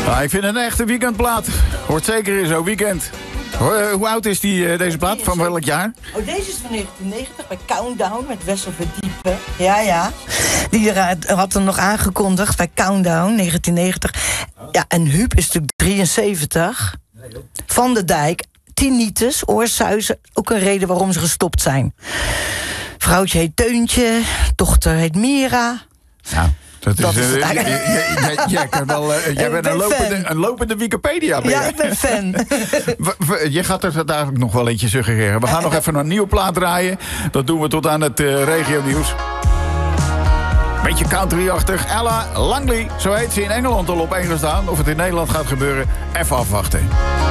Nou, ik vind het een echte weekendplaat. Hoort zeker in zo'n weekend. Hoe oud is deze plaat? Van welk jaar? Oh, deze is van 1990 bij Countdown met Wessel Verdiepen. Ja. Die had hem nog aangekondigd bij Countdown 1990. Ja, en Huub is natuurlijk 73. Van der Dijk, tinnitus, oorsuizen. Ook een reden waarom ze gestopt zijn. Vrouwtje heet Teuntje, dochter heet Mira. Ja. Jij bent een lopende Wikipedia. Ja, ik ben fan. Je gaat er eigenlijk nog wel eentje suggereren. We gaan nog even een nieuwe plaat draaien. Dat doen we tot aan het regionieuws. Beetje country-achtig. Ella Langley, zo heet ze in Engeland al op 1 gestaan. Of het in Nederland gaat gebeuren, even afwachten.